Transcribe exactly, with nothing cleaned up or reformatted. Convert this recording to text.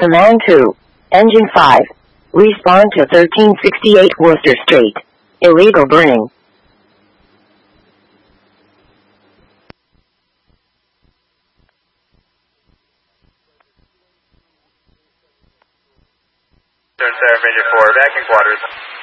Command two. Engine five. Respond to thirteen sixty-eight Worcester Street. Illegal burning. Turn seven, Ranger four, back in quarters.